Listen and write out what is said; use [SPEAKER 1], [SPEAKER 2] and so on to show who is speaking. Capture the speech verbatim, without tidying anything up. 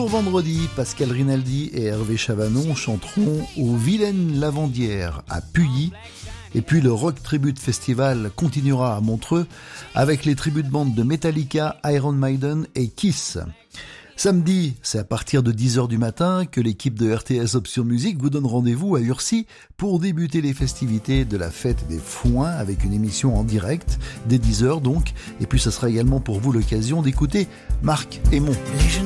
[SPEAKER 1] vendredi, Pascal Rinaldi et Hervé Chavanon chanteront aux Vilaines Lavandières à Puilly. Et puis le Rock Tribute Festival continuera à Montreux avec les tributes bandes de Metallica, Iron Maiden et Kiss. Samedi, c'est à partir de dix heures du matin que l'équipe de R T S Option Musique vous donne rendez-vous à Urcy pour débuter les festivités de la fête des foins avec une émission en direct dès dix heures donc. Et puis ce sera également pour vous l'occasion d'écouter Marc Aymon.
[SPEAKER 2] Les jeunes